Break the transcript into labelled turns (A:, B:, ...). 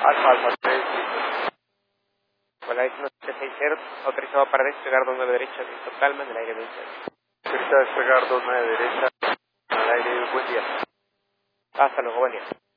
A: Alfa 3, listo.
B: Hola, es 160, autorizado para despegar 29 derecha, listo, calma, en el aire 20.
A: Ahorita despegar 29 derecha, al aire, buen día.
B: Hasta luego, buen día.